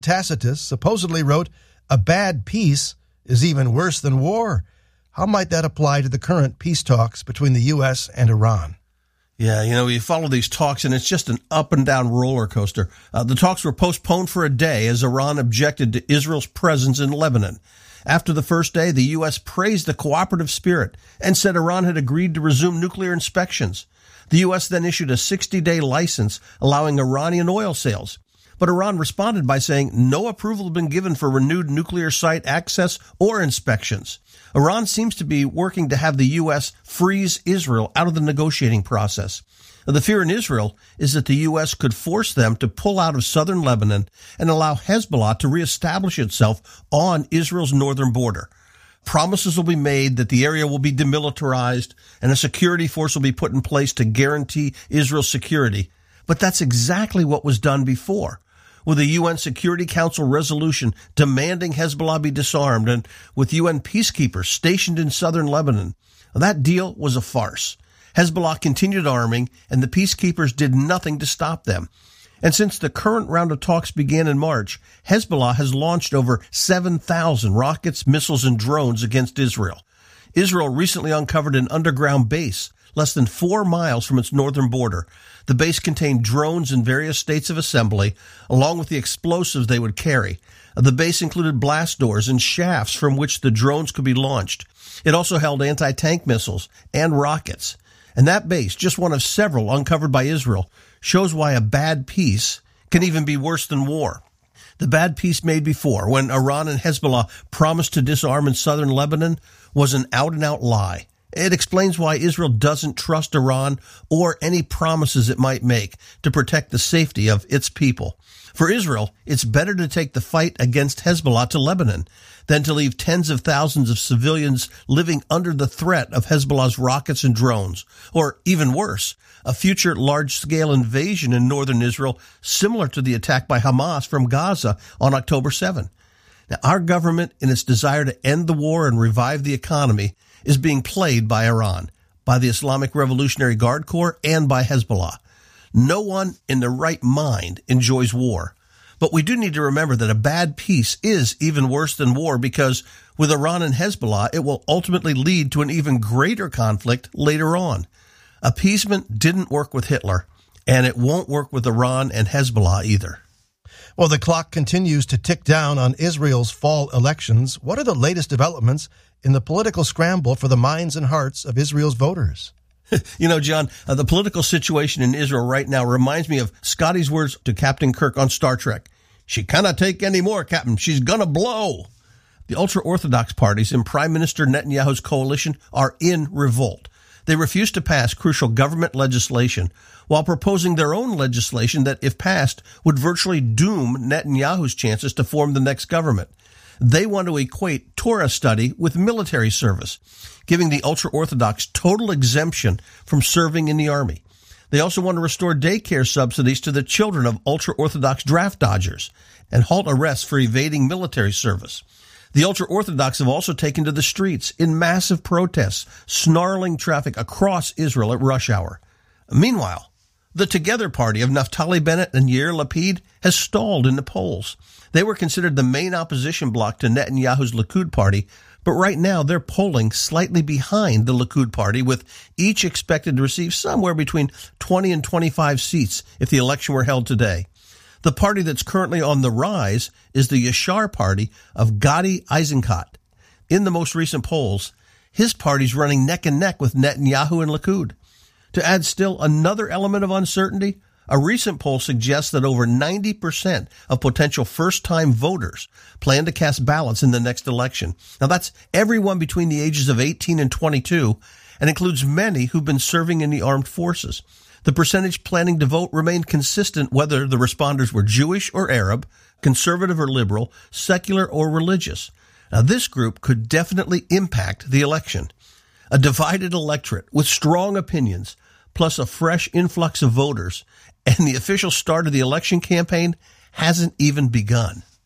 Tacitus supposedly wrote, "A bad peace is even worse than war." How might that apply to the current peace talks between the U.S. and Iran? Yeah, you follow these talks, and it's just an up-and-down roller coaster. The talks were postponed for a day as Iran objected to Israel's presence in Lebanon. After the first day, the U.S. praised the cooperative spirit and said Iran had agreed to resume nuclear inspections. The U.S. then issued a 60-day license allowing Iranian oil sales. But Iran responded by saying no approval had been given for renewed nuclear site access or inspections. Iran seems to be working to have the U.S. freeze Israel out of the negotiating process. The fear in Israel is that the U.S. could force them to pull out of southern Lebanon and allow Hezbollah to reestablish itself on Israel's northern border. Promises will be made that the area will be demilitarized and a security force will be put in place to guarantee Israel's security. But that's exactly what was done before, with a UN Security Council resolution demanding Hezbollah be disarmed and with UN peacekeepers stationed in southern Lebanon. That deal was a farce. Hezbollah continued arming, and the peacekeepers did nothing to stop them. And since the current round of talks began in March, Hezbollah has launched over 7,000 rockets, missiles, and drones against Israel. Israel recently uncovered an underground base less than 4 miles from its northern border. The base contained drones in various states of assembly, along with the explosives they would carry. The base included blast doors and shafts from which the drones could be launched. It also held anti-tank missiles and rockets. And that base, just one of several uncovered by Israel, shows why a bad peace can even be worse than war. The bad peace made before, when Iran and Hezbollah promised to disarm in southern Lebanon, was an out-and-out lie. It explains why Israel doesn't trust Iran or any promises it might make to protect the safety of its people. For Israel, it's better to take the fight against Hezbollah to Lebanon than to leave tens of thousands of civilians living under the threat of Hezbollah's rockets and drones, or even worse, a future large-scale invasion in northern Israel similar to the attack by Hamas from Gaza on October 7. Now, our government, in its desire to end the war and revive the economy, is being played by Iran, by the Islamic Revolutionary Guard Corps, and by Hezbollah. No one in their right mind enjoys war. But we do need to remember that a bad peace is even worse than war because with Iran and Hezbollah, it will ultimately lead to an even greater conflict later on. Appeasement didn't work with Hitler, and it won't work with Iran and Hezbollah either. Well, the clock continues to tick down on Israel's fall elections. What are the latest developments in the political scramble for the minds and hearts of Israel's voters? John, the political situation in Israel right now reminds me of Scotty's words to Captain Kirk on Star Trek. "She cannot take any more, Captain. She's gonna blow." The ultra-Orthodox parties in Prime Minister Netanyahu's coalition are in revolt. They refuse to pass crucial government legislation while proposing their own legislation that, if passed, would virtually doom Netanyahu's chances to form the next government. They want to equate Torah study with military service, giving the ultra-Orthodox total exemption from serving in the army. They also want to restore daycare subsidies to the children of ultra-Orthodox draft dodgers and halt arrests for evading military service. The ultra-Orthodox have also taken to the streets in massive protests, snarling traffic across Israel at rush hour. Meanwhile, the Together party of Naftali Bennett and Yair Lapid has stalled in the polls. They were considered the main opposition bloc to Netanyahu's Likud party, but right now they're polling slightly behind the Likud party, with each expected to receive somewhere between 20 and 25 seats if the election were held today. The party that's currently on the rise is the Yashar party of Gadi Eisenkot. In the most recent polls, his party's running neck and neck with Netanyahu and Likud. To add still another element of uncertainty, a recent poll suggests that over 90% of potential first-time voters plan to cast ballots in the next election. Now, that's everyone between the ages of 18 and 22, and includes many who've been serving in the armed forces. The percentage planning to vote remained consistent whether the responders were Jewish or Arab, conservative or liberal, secular or religious. Now, this group could definitely impact the election. A divided electorate with strong opinions, plus a fresh influx of voters, and the official start of the election campaign hasn't even begun.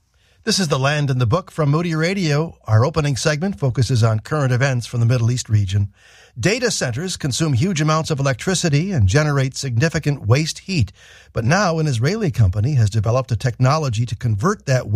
This is The Land in the Book from Moody Radio. Our opening segment focuses on current events from the Middle East region. Data centers consume huge amounts of electricity and generate significant waste heat. But now an Israeli company has developed a technology to convert that